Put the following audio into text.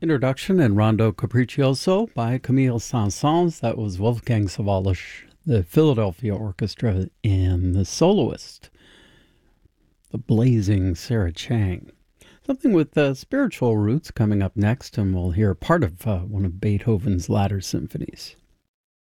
Introduction and Rondo Capriccioso by Camille Saint-Saëns. That was Wolfgang Sawallisch, the Philadelphia Orchestra, and the soloist, the blazing Sarah Chang. Something with spiritual roots coming up next, and we'll hear part of one of Beethoven's latter symphonies.